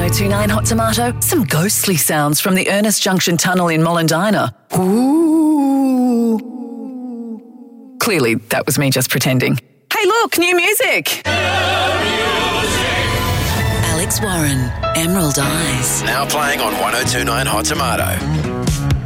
1029 Hot Tomato, some ghostly sounds from the Ernest Junction Tunnel in Mollendina. Ooh. Clearly, that was me just pretending. Hey, look, new music. Alex Warren, Emerald Eyes. Now playing on 1029 Hot Tomato.